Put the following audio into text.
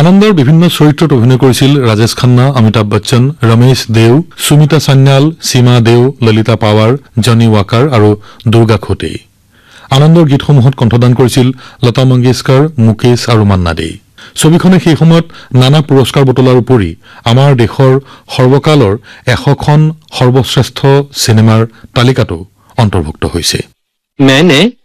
আনন্দৰ বিভিন্ন চৰিত্ৰত অভিনয় কৰিছিল ৰাজেশ খান্না, অমিতাভ বচ্চন, ৰমেশ দেও, সুমিতা সান্যাল, সীমা দেও, ললিতা পাৱাৰ, জনি ৱাকাৰ আৰু দুৰ্গা খোটে। আনন্দৰ গীতসমূহত কণ্ঠদান কৰিছিল লতা মংগেশকাৰ, মুকেশ আৰু মান্না দে। ছবিখনে সেই সময়ত নানা পুৰস্কাৰ বটলাৰ উপৰি আমাৰ দেশৰ সৰ্বকালৰ 100খন সৰ্বশ্ৰেষ্ঠ চিনেমাৰ তালিকাতো অন্তৰ্ভুক্ত হৈছে। मैंने